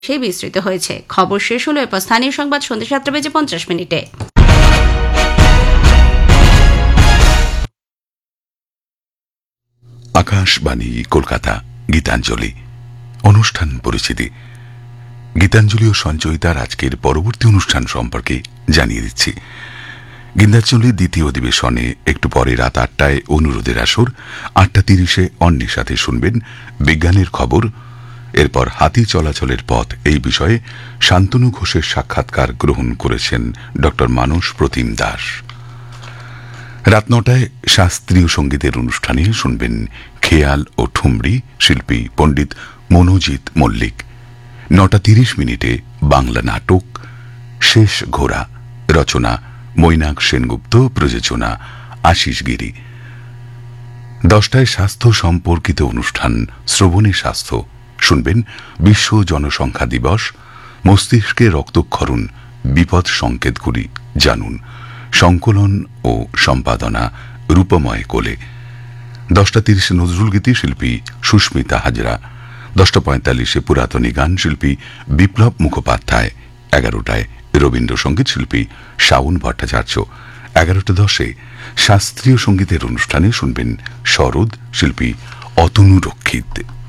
সেই বিস্তৃত হয়েছে। খবর শেষ হলো, এরপর স্থানীয় সংবাদ সন্ধ্যে 7:50 আকাশবাণী কলকাতা। গীতাঞ্জলি অনুষ্ঠান পরিচিতি। গীতাঞ্জলি ও সঞ্চয়িতার আজকের পরবর্তী অনুষ্ঠান সম্পর্কে জানিয়ে দিচ্ছি। গীতাঞ্জলির দ্বিতীয় অধিবেশনে একটু পরে রাত 8টায় অনুরোধের আসর, 8:30 অন্যের সাথে শুনবেন বিজ্ঞানের খবর। এরপর হাতি চলাচলের পথ এই বিষয়ে শান্তনু ঘোষের সাক্ষাৎকার গ্রহণ করেছেন ড মানস প্রতিম দাস। রাত 9টায় শাস্ত্রীয় সঙ্গীতের অনুষ্ঠানে শুনবেন খেয়াল ও ঠুমরি, শিল্পী পণ্ডিত মনোজিৎ মল্লিক। 9:30 বাংলা নাটক শেষ ঘোড়া, রচনা মৈনাক সেনগুপ্ত, প্রযোজনা আশিস গিরি। 10টায় স্বাস্থ্য সম্পর্কিত অনুষ্ঠান শ্রবণে স্বাস্থ্য, শুনবেন বিশ্ব জনসংখ্যা দিবস, মস্তিষ্কে রক্তক্ষরণ, বিপদ সংকেতগুলি জানুন। সংকলন ও সম্পাদনা রূপময় কোলে। 10:30 নজরুল গীতি, শিল্পী সুস্মিতা হাজরা। 10:45 পুরাতনী গান, শিল্পী বিপ্লব মুখোপাধ্যায়। 11টায় রবীন্দ্রসঙ্গীত, শিল্পী শাওন ভট্টাচার্য। 11:10 শাস্ত্রীয় সঙ্গীতের অনুষ্ঠানে শুনবেন সরোদ, শিল্পী অতনু রক্ষিত।